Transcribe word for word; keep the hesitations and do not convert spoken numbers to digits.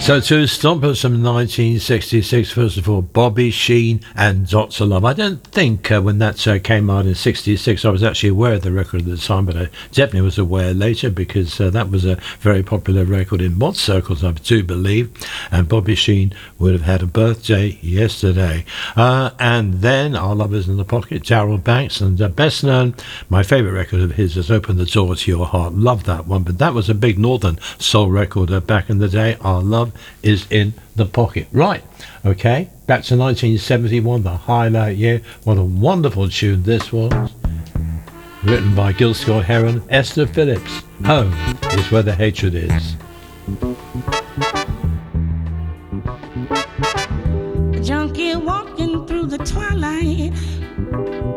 So two stompers from nineteen sixty-six. First of all, Bobby Sheen and Doctor Love. I don't think uh, when that uh, came out in sixty-six I was actually aware of the record at the time, but I definitely was aware later because uh, that was a very popular record in mod circles, I do believe, and Bobby Sheen would have had a birthday yesterday. Uh, and then Our Love Is in the Pocket, Darryl Banks, and uh, best known, my favourite record of his is Open the Door to Your Heart. Love that one, but that was a big northern soul record uh, back in the day. Our Love Is in the Pocket. Right, okay, back to nineteen seventy-one, the highlight year. What a wonderful tune this was. Written by Gil Scott-Heron, Esther Phillips. Home is where the hatred is.